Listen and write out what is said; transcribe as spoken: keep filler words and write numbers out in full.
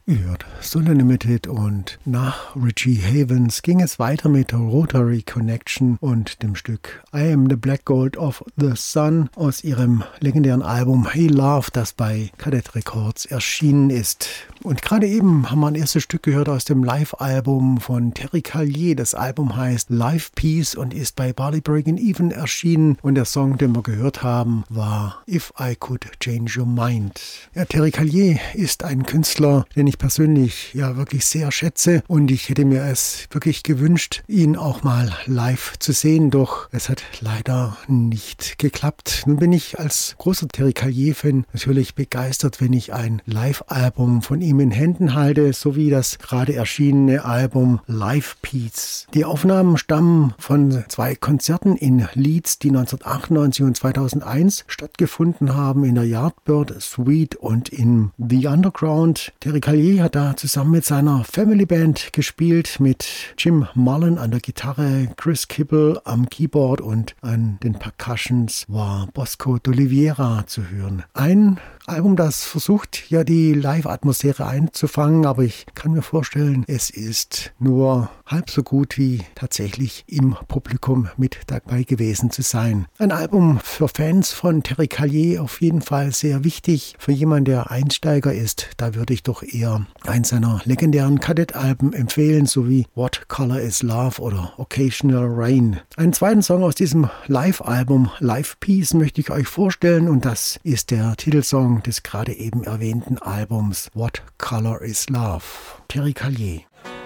Gehört Soul Unlimited und nach Richie Havens ging es weiter mit Rotary Connection und dem Stück I Am the Black Gold of the Sun aus ihrem legendären Album Hey Love, das bei Kadett Records erschienen ist. Und gerade eben haben wir ein erstes Stück gehört aus dem Live-Album von Terry Callier. Das Album heißt Live Peace und ist bei Barley Breaking Even erschienen. Und der Song, den wir gehört haben, war If I Could Change Your Mind. Ja, Terry Callier ist ein Künstler, den ich persönlich ja wirklich sehr schätze. Und ich hätte mir es wirklich gewünscht, ihn auch mal live zu sehen. Doch es hat leider nicht geklappt. Nun bin ich als großer Terry Callier-Fan natürlich begeistert, wenn ich ein Live-Album von ihm in Händen halte, sowie das gerade erschienene Album Live Peace. Die Aufnahmen stammen von zwei Konzerten in Leeds, die neunzehnhundertachtundneunzig und zweitausendeins stattgefunden haben, in der Yardbird Suite und in The Underground. Terry Callier hat da zusammen mit seiner Family Band gespielt, mit Jim Mullen an der Gitarre, Chris Kibble am Keyboard und an den Percussions war Bosco d'Oliveira zu hören. Ein Album, das versucht, ja die Live-Atmosphäre einzufangen, aber ich kann mir vorstellen, es ist nur halb so gut wie tatsächlich im Publikum mit dabei gewesen zu sein. Ein Album für Fans von Terry Callier auf jeden Fall sehr wichtig. Für jemanden, der Einsteiger ist, da würde ich doch eher eins seiner legendären Kadett-Alben empfehlen, sowie What Color is Love oder Occasional Rain. Einen zweiten Song aus diesem Live-Album Live Peace möchte ich euch vorstellen und das ist der Titelsong des gerade eben erwähnten Albums What Color is Love? Terry Callier.